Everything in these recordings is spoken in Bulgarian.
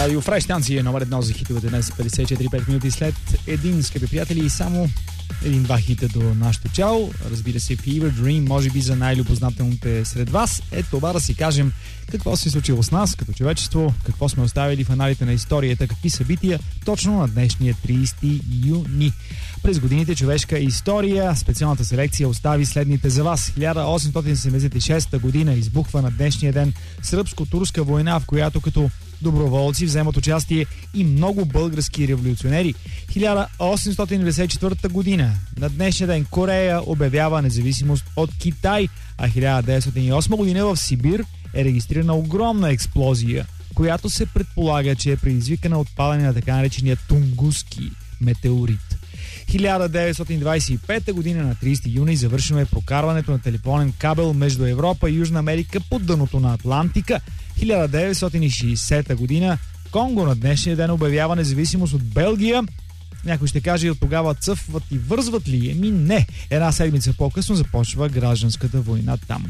Радио Фреш, станция номер 1 за хитовете днес, 54-5 минути след един, скъпи приятели, и само един-два хита до нашото чао. Разбира се, Fever Dream, може би за най-любознателните сред вас. Е това да си кажем какво се е случило с нас като човечество, какво сме оставили в аналите на историята, какви събития точно на днешния 30 юни. През годините човешка история, специалната селекция остави следните за вас. 1876 година избухва на днешния ден сръбско-турска война, в която като доброволци вземат участие и много български революционери. 1894 година на днешния ден Корея обявява независимост от Китай, а 1908 година в Сибир е регистрирана огромна експлозия, която се предполага, че е предизвикана от падане на така наречения Тунгуски метеорит. 1925 година на 30 юни завършено е прокарването на телефонен кабел между Европа и Южна Америка под дъното на Атлантика. 1960 година Конго на днешния ден обявява независимост от Белгия. Някой ще каже, от тогава цъфват и вързват ли? Еми не. Една седмица по-късно започва гражданската война там.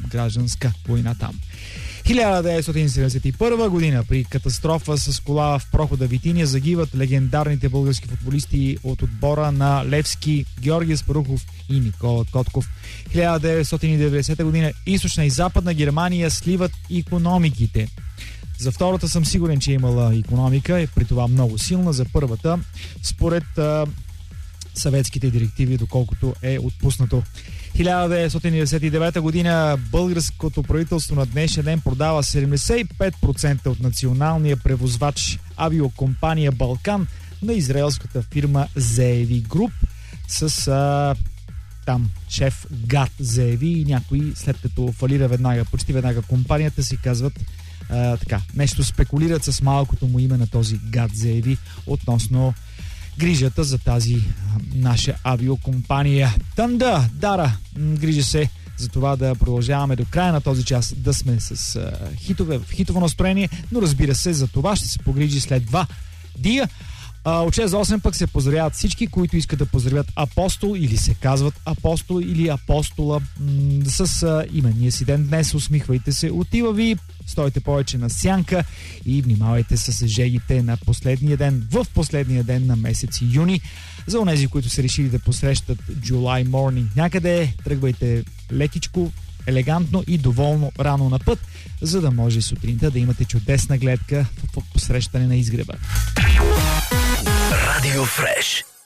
1971 година при катастрофа с кола в прохода Витиния загиват легендарните български футболисти от отбора на Левски, Георги Спарухов и Никола Котков. 1990 година източна и западна Германия сливат икономиките. За втората съм сигурен, че е имала икономика и при това много силна. За първата, според съветските директиви, доколкото е отпуснато. 1999 година българското правителство на днешния ден продава 75% от националния превозвач авиокомпания Балкан на израелската фирма Zeevi Group с там шеф Гат Zeevi и някои, след като фалира веднага, почти веднага компанията, си казват нещо спекулират с малкото му име на този Гат Zeevi относно грижата за тази наша авиокомпания. Танда, Дара, грижа се за това да продължаваме до края на този час да сме с хитове, в хитово настроение, но разбира се, за това ще се погрижи след 2 дия. От 6 до 8 пък се поздравяват всички, които искат да поздравят апостол или се казват апостол или апостола с именния си ден днес. Усмихвайте се, отива ви, стойте повече на сянка и внимавайте с жегите на последния ден, в последния ден на месец юни. За онези, които са решили да посрещат July Morning някъде, тръгвайте лекичко, елегантно и доволно рано на път, за да може сутринта да имате чудесна гледка в посрещане на изгреба. Радио Фреш.